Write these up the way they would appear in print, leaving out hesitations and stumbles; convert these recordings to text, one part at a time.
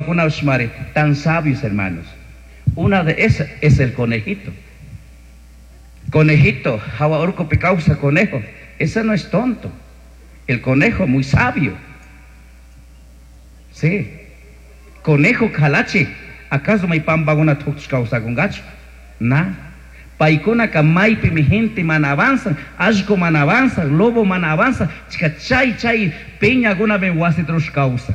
tan sabios, hermanos. Una de esas es el conejito. Conejito, Hawaorco causa conejo. Ese no es tonto. El conejo muy sabio. Sí. Conejo Kalachi. ¿Acaso me pamba una causa con gacho? Nah. Paikuna kamaipi mi gente man avanza, ashko man avanza, lobo man avanza, chica chay, peña alguna me guasi tros causa.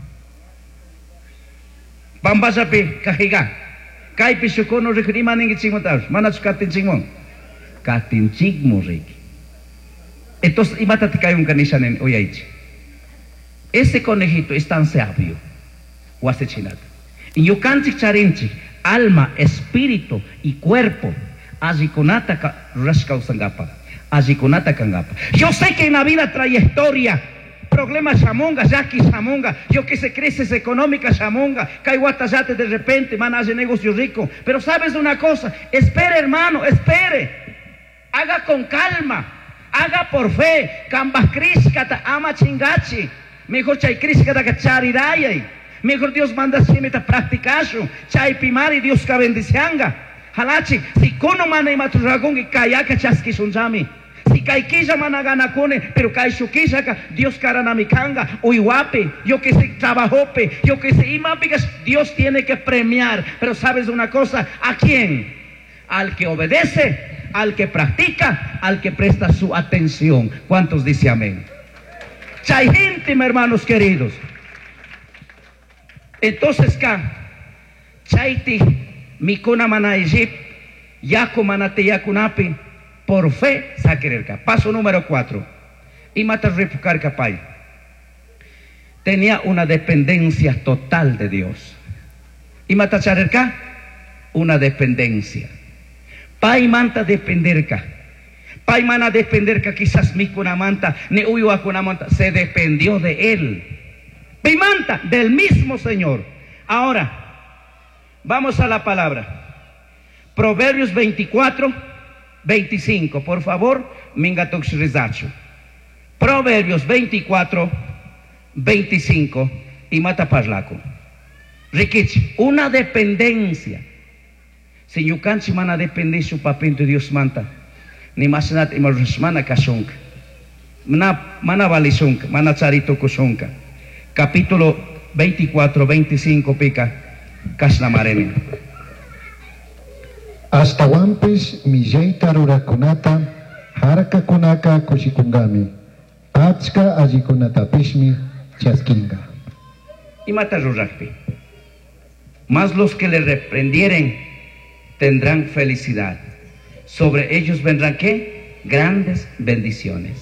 Pambajape, kajiga. Kaipi shukono rekrima ningi chingmotar, manach katin chingmon. Katin chingmo reki. Entonces, imátate que hay un canishan en Oyaichi. Ese conejito es tan sabio. Guase chinata. Y yo canchi charinchi, alma, espíritu y cuerpo. Ajikonata rasca usangapa. Ajikonata kangapa. Yo sé que en la vida trayectoria, problemas chamonga, yaki chamonga, yo que se crisis económica chamonga, kaiwatayate de repente, man hace negocio rico. Pero sabes una cosa, espere hermano, espere. Haga con calma, haga por fe. Kambas kriskata ama chingachi. Mejor chay kriskata kacharirayay. Mejor Dios manda simita practicacho. Chay pimari Dios ka bendicianga. Halachi, si kono mana y maturagón y kayaka chaski sunjami. Si kaikisha mana gana kone, pero kaishukisha ka Dios karanamikanga, uiwape, yo que se trabajope, yo que se imapigas, Dios tiene que premiar. Pero sabes una cosa, ¿a quién? Al que obedece, al que practica, al que presta su atención. ¿Cuántos dicen amén? Chay gente, mis hermanos queridos. Entonces, chaiti mikuna mana Egypt, yaku manate yakunapi, por fe saquererka. Paso número 4. Y mata refucar capay. Tenía una dependencia total de Dios. Y mata charerka, una dependencia. Pai manta dependerka. Pai mana dependerka, quizás mikuna manta, ne uyua kuna manta, se dependió de él. Pai manta, del mismo Señor. Ahora, vamos a la palabra. Proverbios 24, 25. Por favor, mingatoxrizacho. Proverbios 24, 25. Y mata parlaco. Rikichi, una dependencia. Si yukanchi mana dependencia papel de Dios manta. Ni masanat imorrasmana kashonka. Mana valishonka, mana charito kushonka. Capítulo 24, 25 pica. Kasnamareni. Hasta wampis millaita rurakunata haraka kunaka kushikungami achka allikunatapishmi chaskinga. Y mata rurakpi. Mas los que le reprendieren tendrán felicidad. Sobre ellos vendrán ¿qué? Grandes bendiciones.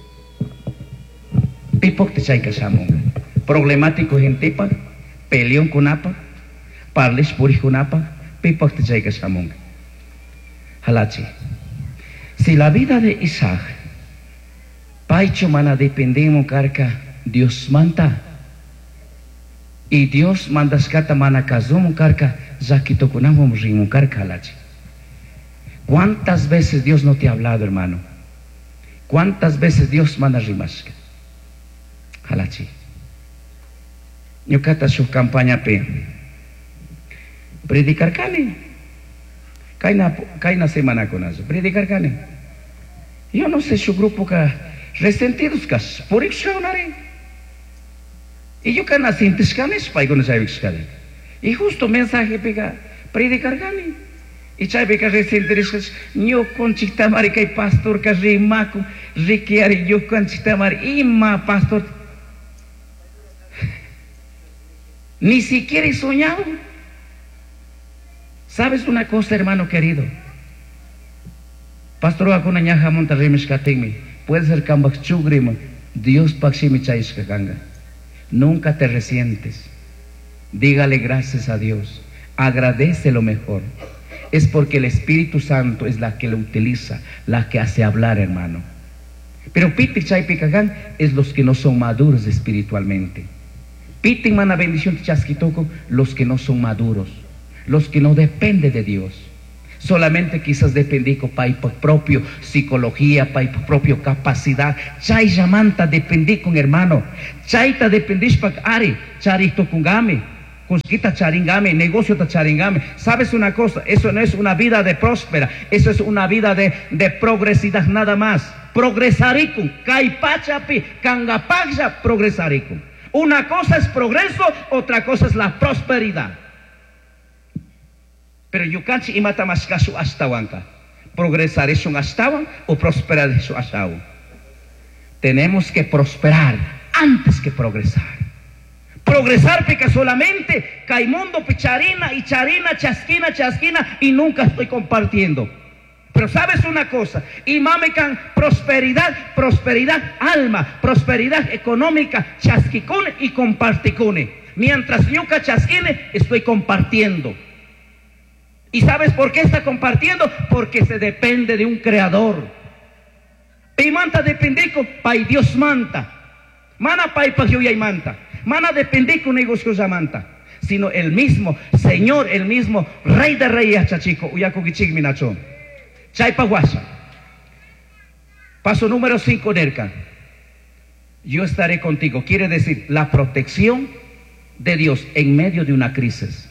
Pipok te chaika shamunga. Problemático gentepa, peleón kunapa, parles puri kunapa, pipok te chaika shamunga. Halachi. Si la vida de Isaac, paicho mana dependemos carca, Dios manda. Y Dios manda skata mana kazumu carca, zakito kunamo rimu carca halachi. ¿Cuántas veces Dios no te ha hablado, hermano? ¿Cuántas veces Dios manda rimasca? Halachi. Yo cata su campaña pe. Predicar kane. Kaina semana con eso. Predicar kane. Yo no sé su grupo que resentidos kas. Por extraordinario. Y yo cana sintes kanes pa con esa extraordinaria. Y justo mensaje pega. Predicar kane. Y chay pega resentidos. Yo con chitamari que pastor que rimaco. Riquiari yo con chitamari. Ima pastor. Ni siquiera he soñado. ¿Sabes una cosa, hermano querido? Pastor ako na ñaja monta remes katimi. Puede ser kambak chugrima. Dios paximi chais kaganga. Nunca te resientes. Dígale gracias a Dios. Agradece lo mejor. Es porque el Espíritu Santo es la que lo utiliza, la que hace hablar, hermano. Pero piti chay pikagan es los que no son maduros espiritualmente. Piti mana bendición chasquitoco los que no son maduros. Los que no dependen de Dios. Solamente quizás dependí con propio psicología, propio capacidad. Chay llamanta dependí con hermano. Chayta dependís pa ari, charito kungame. Cusquita charingame, negocio ta charingame. ¿Sabes una cosa? Eso no es una vida de próspera, eso es una vida de progresidad nada más. Progresaricum, caipachapi, cangapacha, progresaricum. Una cosa es progreso, otra cosa es la prosperidad. Pero yukanchi imata maskasu astawanka. Progresar es un astawan o prosperar es un astawan. Tenemos que prosperar antes que progresar. Progresar pica solamente caimundo, picharina y charina, chasquina y nunca estoy compartiendo. Pero sabes una cosa, y mamecan prosperidad alma, prosperidad económica, chasquicune y comparticune. Mientras yo chasquine, estoy compartiendo. ¿Y sabes por qué está compartiendo? Porque se depende de un creador. Y manta dependico, pay Dios manta. Mana pay pa y manta. Mana dependico negocio manta. Sino el mismo Señor, el mismo Rey de Reyes, chachico, uyakugichig minacho. Chaipa guasa. Paso número 5, Nerka. Yo estaré contigo. Quiere decir la protección de Dios en medio de una crisis.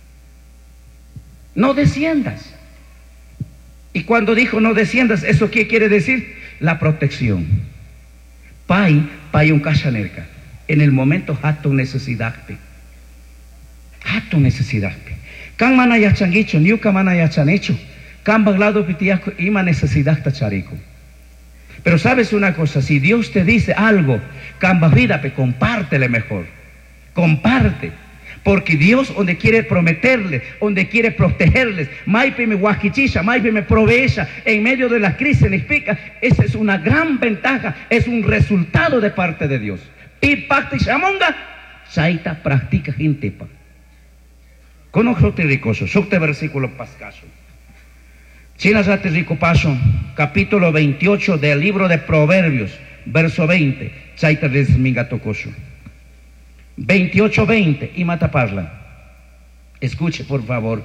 No desciendas. Y cuando dijo no desciendas, ¿eso qué quiere decir? La protección. Pai un cachanerca. En el momento hato necesidad. Hato necesidad. Kan mana yachangicho, niuka mana yachanecho. Kan baglado pitiaco, ima necesidad tacharico. Pero sabes una cosa, si Dios te dice algo, camba vida, compártele mejor. Comparte. Porque Dios donde quiere prometerle, donde quiere protegerles, maipe me guajichisha, maipe me provecha en medio de la crisis, explica, esa es una gran ventaja, es un resultado de parte de Dios. Y pacta y shamonga, saita practica jintepa. Conozco te ricoso, socte versículo pascaso. Chinasate rico paso, capítulo 28 del libro de Proverbios, verso 20, saita desminga tocoso. 28:20 y mataparla. Escuche por favor.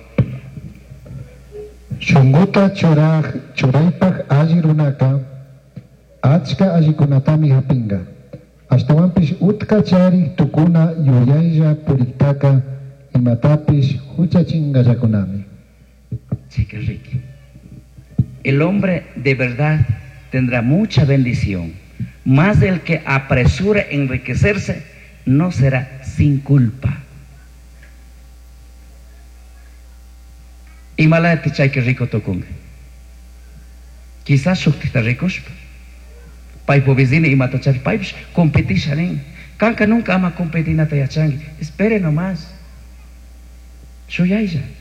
Shunguta choraypaj ajirunaka achka ajikunatami hapinga. Ashtawanpish utka chari tukuna yuyayja puriktaka imatapish huchachinga yakunami. Chica Ricky. El hombre de verdad tendrá mucha bendición. Más del que apresura enriquecerse no será sin culpa. Y mala te chay que rico tocunga. Quizás suctita ricos. Pai po vecino y matachar pai competition. Kanka nunca ama competir na tayachangi. Espere nomás. Shuyaya.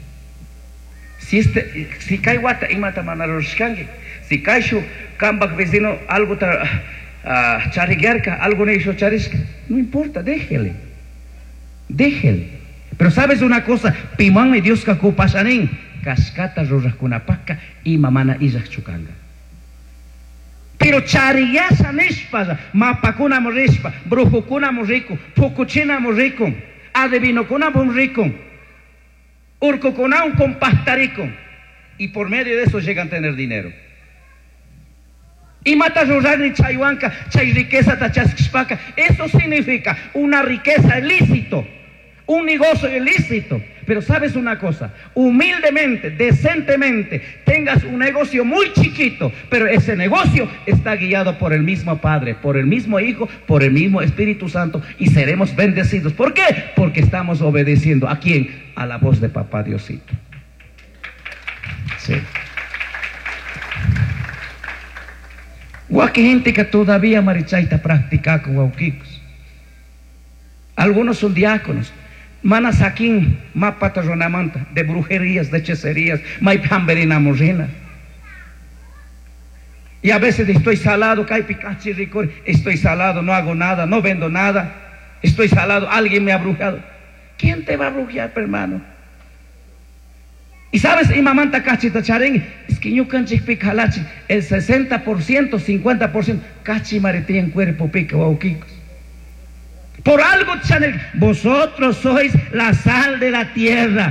Si kai wata y mata manaroskangi. Si kai shu kambak vecino algo chariguerca, algo no hizo charisca, no importa, déjele. Pero sabes una cosa, pimán y Dios kaku pasanin, cascata rorrakunapaca y mamana izak chukanga. Pero chariyasa nishpa, mapakuna morispa, brujukuna morrico, pocuchina morrico, adivinokuna morrico, urcocuna un compastarico, y por medio de eso llegan a tener dinero. Y mata rurani chayhuanca, chay riqueza tachasquispaca. Eso significa una riqueza ilícito, un negocio ilícito. Pero sabes una cosa, humildemente, decentemente, tengas un negocio muy chiquito, pero ese negocio está guiado por el mismo Padre, por el mismo Hijo, por el mismo Espíritu Santo, y seremos bendecidos. ¿Por qué? Porque estamos obedeciendo. ¿A quién? A la voz de Papá Diosito. Sí. Guaque gente que todavía marichaita practica con guauquicos. Algunos son diáconos. Manas aquí, mapata ronamanta, de brujerías, de hechicerías, maipamberina morrina. Y a veces estoy salado, caipicachi ricor, estoy salado, no hago nada, no vendo nada, estoy salado, alguien me ha brujado. ¿Quién te va a brujear, hermano? Y sabes, imamanta cachita charen, es que yo canchik picalachi, el 60%, 50%, cachi maretí en cuerpo pica guauquicos. Por algo, chanel, vosotros sois la sal de la tierra.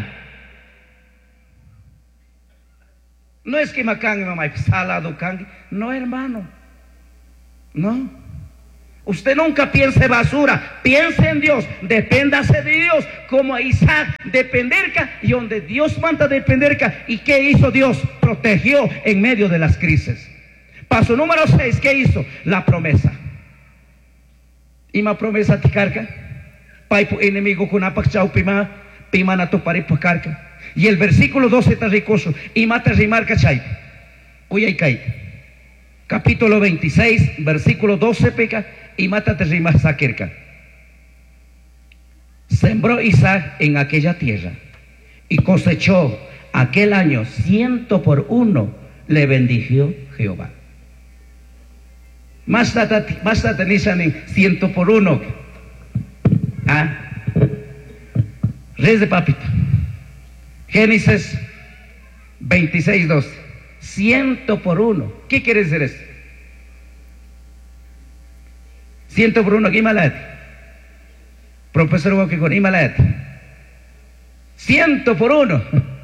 No es que me cangue, mamá, salado cangue. No, hermano. No. Usted nunca piense basura, piense en Dios, depéndase de Dios, como a Isaac dependerca, y donde Dios manda dependerca. ¿Y qué hizo Dios? Protegió en medio de las crisis. Paso número 6, ¿qué hizo? La promesa. ¿Y más promesa ticarca? Paipo enemigo con apac chau pima na to pare pacarca. Y el versículo 12 está ricoso, y mata rimarca chay. Uy ay kai. Capítulo 26, versículo 12 peca. Y mata terrima saquerca. Sembró Isaac en aquella tierra y cosechó aquel año 100 por 1, le bendijo Jehová. Más tenían en 100 por 1. Reyes de papito. Génesis 26, 12. 100 por 1. ¿Qué quiere decir esto? 100 por 1, ¿qué malat? Profesor Boque con Imalat. 100 por 1.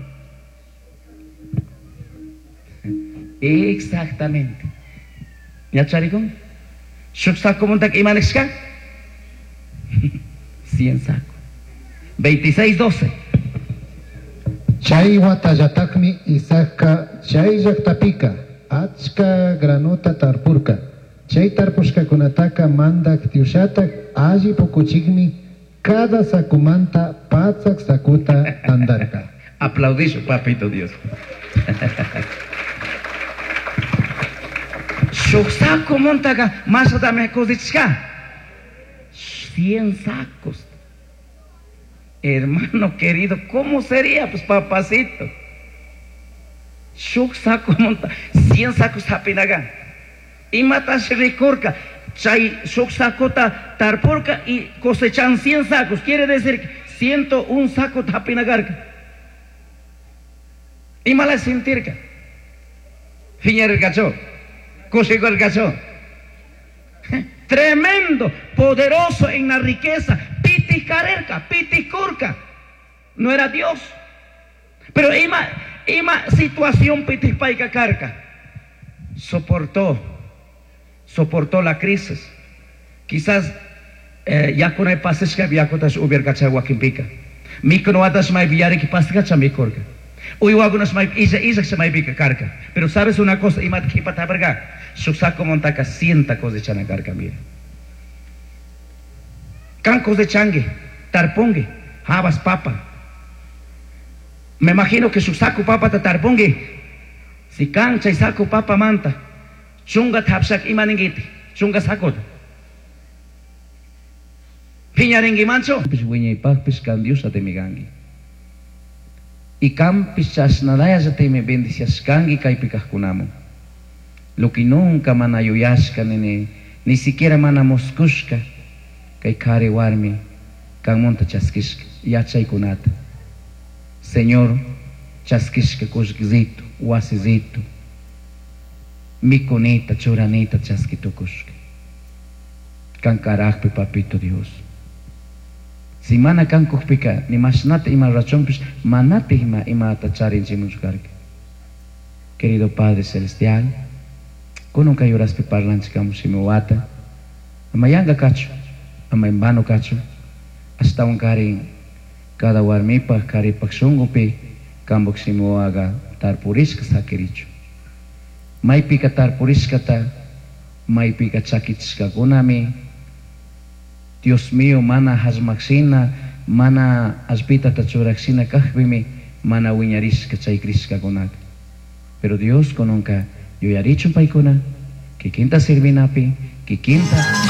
Exactamente. ¿Ya charicón? ¿Shuk saco montak imalexka? 100 saco. 26, 12. Chay watayatakmi Isaaca chay llaktapika achka granota tarpurka. Chay tarpushka kunataka mandak tiushatak alli pukuchikmi cada sacumanta patzak sakuta tandarka. Aplaudisho, papito Dios. Shuk saco montaga más dame cosichka. 100 sacos. Hermano querido, ¿cómo sería? Pues papacito. Shuk saco monta 100 sacos hapinaga. Y matas ricorca. Chay shuk sacota tarporca y cosechan 100 sacos. Quiere decir 101 sacos hapinagarca. Y mala sentirca. Fiñar el gacho. Cosechó el gacho. Tremendo, poderoso en la riqueza. Piticarerca, piticurca. No era Dios. Pero ima situación pitipaica carca. Soportó la crisis. Quizás ya con el pases que había cotas hubiera cachado guaquimpica. Mico no atas mai viare que pasa cacha mi corca. Uy algunas mai isa se mai pica carca. Pero sabes una cosa, imat que pata verga. Su saco montaca sienta cosecha na carca mira. Cancos de changue, tarpongue, habas papa. Me imagino que su saco papa ta tarpongue. Si cancha y saco papa manta. Chunga tapsak imaningiti. Chunga sakot. Piñarengi mancho. Pis wiña y paz pis candiusa te migangi. Y campis chasnadaya sa te me bendicias kangi kaipikah kunamo. Lo que nunca manayuyashka ni siquiera manamoskushka. Kay kare warmi kang monta chaskishka yachay kunata. Señor, chaskishka kushkzito, wasizito, miconita, choranita, chaskitukushka. Kang karakpi papito Dios. Si mana kang kuhpika, ni masnate ima rachonpish, manate ima tacharin chimushkarka. Querido Padre Celestial, kuno kayo raspi parlanchi kamushimiwata, amayanga kacho, amaimbano kacho, hasta un kari cada warmipa kari paksungupi kambuksimiwaga tarpuriska sakiricho. Maipika tarpuriskata, maipika chakitska kunami. Dios mío, mana hasmaksina, mana aspita tachuraksina kahbimi, mana wiñariska chaykriska kunaka. Pero Dios kononka yoyarichun paikuna, que quinta sirvinapi, que quinta